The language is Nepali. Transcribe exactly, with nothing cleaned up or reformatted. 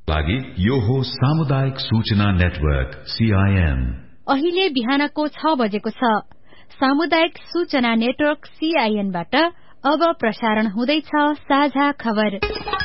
लागि यो हो सामुदायिक सूचना नेटवर्क सीआईएन। अहिले बिहानको छ बजेको छ। सामुदायिक सूचना नेटवर्क सीआईएन बाट अब प्रसारण हुँदैछ साझा खबर।